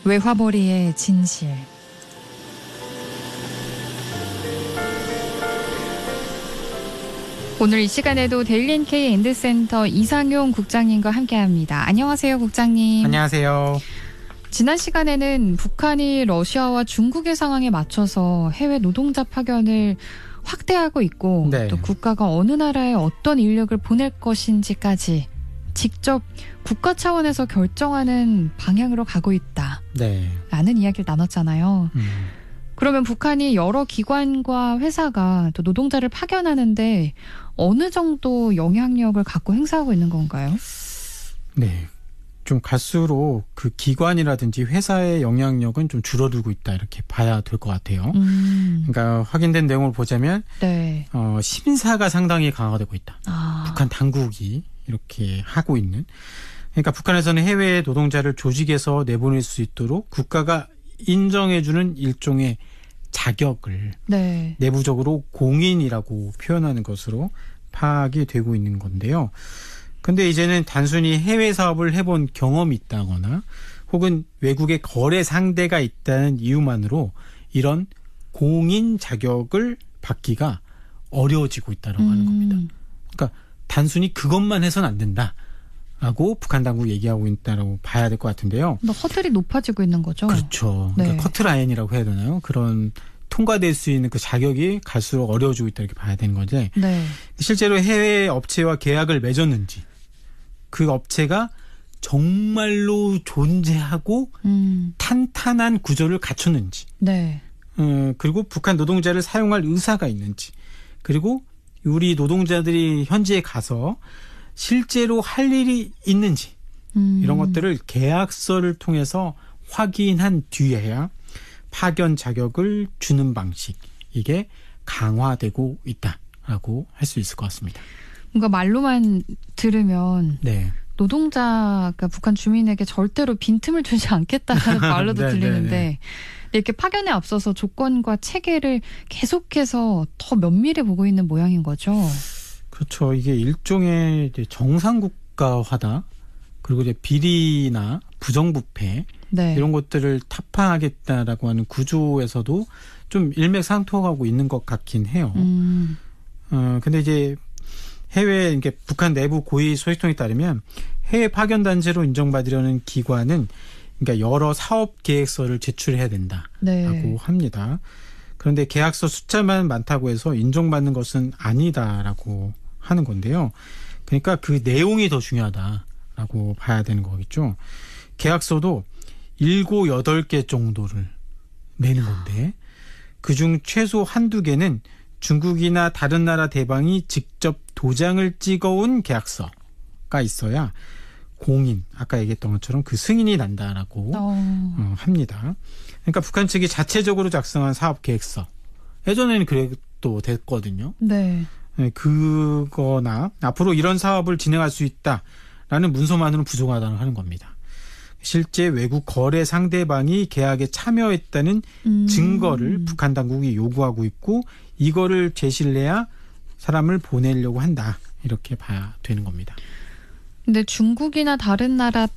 외화벌이의 진실. 오늘 이 시간에도 데일리NK 엔드센터 이상용 국장님과 함께합니다. 안녕하세요, 국장님. 안녕하세요. 지난 시간에는 북한이 러시아와 중국의 상황에 맞춰서 해외 노동자 파견을 확대하고 있고 네. 또 국가가 어느 나라에 어떤 인력을 보낼 것인지까지 직접 국가 차원에서 결정하는 방향으로 가고 있다. 네. 라는 이야기를 나눴잖아요. 그러면 북한이 여러 기관과 회사가 또 노동자를 파견하는데 어느 정도 영향력을 갖고 행사하고 있는 건가요? 네. 좀 갈수록 그 기관이라든지 회사의 영향력은 좀 줄어들고 있다 이렇게 봐야 될 것 같아요. 그러니까 확인된 내용을 보자면 네. 심사가 상당히 강화되고 있다. 아. 북한 당국이 이렇게 하고 있는. 그러니까 북한에서는 해외 노동자를 조직에서 내보낼 수 있도록 국가가 인정해주는 일종의 자격을 네. 내부적으로 공인이라고 표현하는 것으로 파악이 되고 있는 건데요. 근데 이제는 단순히 해외 사업을 해본 경험이 있다거나 혹은 외국의 거래 상대가 있다는 이유만으로 이런 공인 자격을 받기가 어려워지고 있다고 하는 겁니다. 그러니까 단순히 그것만 해서는 안 된다라고 북한 당국이 얘기하고 있다고 봐야 될 것 같은데요. 허들이 높아지고 있는 거죠? 그렇죠. 그러니까 네. 커트라인이라고 해야 되나요? 그런 통과될 수 있는 그 자격이 갈수록 어려워지고 있다 이렇게 봐야 되는 건데 네. 실제로 해외 업체와 계약을 맺었는지 그 업체가 정말로 존재하고 탄탄한 구조를 갖췄는지 네. 그리고 북한 노동자를 사용할 의사가 있는지 그리고 우리 노동자들이 현지에 가서 실제로 할 일이 있는지 이런 것들을 계약서를 통해서 확인한 뒤에야 파견 자격을 주는 방식 이게 강화되고 있다라고 할 수 있을 것 같습니다. 뭔가 말로만 들으면 네. 노동자가 북한 주민에게 절대로 빈틈을 주지 않겠다는 말로도 네, 들리는데 네, 네. 이렇게 파견에 앞서서 조건과 체계를 계속해서 더 면밀히 보고 있는 모양인 거죠. 그렇죠. 이게 일종의 이제 정상국가화다. 그리고 이제 비리나 부정부패 네. 이런 것들을 타파하겠다라고 하는 구조에서도 좀 일맥상통하고 있는 것 같긴 해요. 근데 이제 해외, 이게 북한 내부 고위 소식통에 따르면 해외 파견 단체로 인정받으려는 기관은 그러니까 여러 사업 계획서를 제출해야 된다라고 네. 합니다. 그런데 계약서 숫자만 많다고 해서 인정받는 것은 아니다라고 하는 건데요. 그러니까 그 내용이 더 중요하다라고 봐야 되는 거겠죠. 계약서도 7, 8개 정도를 내는 건데 그중 최소 한두 개는 중국이나 다른 나라 대방이 직접 도장을 찍어온 계약서가 있어야 공인, 아까 얘기했던 것처럼 그 승인이 난다라고 합니다. 그러니까 북한 측이 자체적으로 작성한 사업 계획서. 예전에는 그래도 됐거든요. 네. 그거나 앞으로 이런 사업을 진행할 수 있다라는 문서만으로는 부족하다는 하는 겁니다. 실제 외국 거래 상대방이 계약에 참여했다는 증거를 북한 당국이 요구하고 있고 이거를 제시를 해야 사람을 보내려고 한다. 이렇게 봐야 되는 겁니다. 근데 중국이나 다른 나라